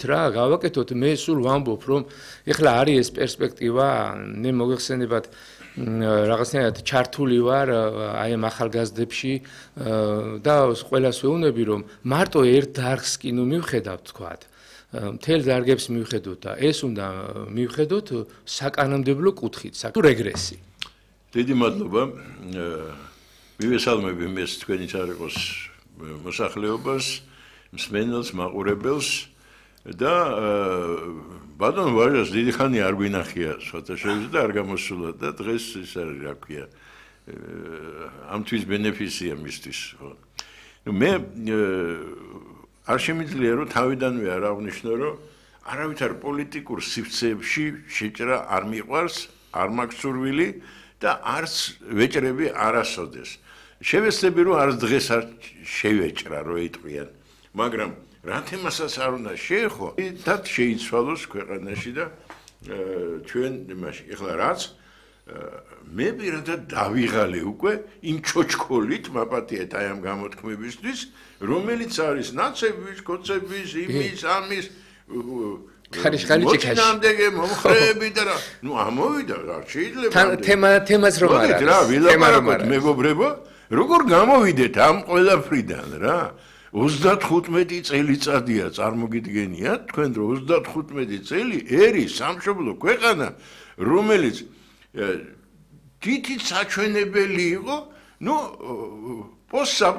რა, გავაკეთოთ, მე სულ ვამბობ, რომ ეხლა არის ეს პერსპექტივა, მე მოგეხსენებათ რაღაცნაირად ჩართული ვარ აი ამ ახალგაზრდებში და ყველას ვეუბნები, რომ მარტო ერთ დარგს კი ნუ მივხედავთ, თქვათ. მთელ დარგებს მივხედოთ და ეს უნდა მივხედოთ საკანონმდებლო კუთხით, რეგრესი. დიდი მადლობა. მივესალმები მეს თქვენი წარიყოს მოსახლეობას, მსმენელს, მაყურებელს და ბატონ ვაჟას დიდი ხანი არ გვინახია სვათაშოზე და არ გამოსულა და დღეს ის არის რა ქვია ამთვის ბენეფიცია მისთვის. მე არ შემიძლია რომ თავიდანვე არ აღნიშნო რომ არავითარ პოლიტიკურ სივრცეებში შეჭრა არ მიყვარს, არ მაქვს სურვილი და არც ვეჭრები არასოდეს. შევეცდები რომ არც დღეს არ შევეჭრა რო იტყვიან, მაგრამ რა თემასაც არ უნდა შეეხო, თათ შეიცვალოს ქვეყანაში და ჩვენ იმაში ეხლა რაც მე პირადად დავიღალე უკვე იმ ჩოჩქოლით მაპატიეთ აი ამ გამოთქმებისთვის, რომელიც არის ნაცების, კოცების, იმის, ამის მოწინააღმდეგე მომხრეები და რა, ნუ ამოვიდა რა შეიძლება თემას რომ არა რა ვილაპარაკოთ მეგობრებო, როგორ გამოვიდეთ ამ ყველაფრიდან რა 35 წელიწადია წარმოგიდგენიათ თქვენ რომ 35 წელი ერის სამშობლო ქვეყანა რომელიც თითით საჩვენებელი იყო ნუ პოსტ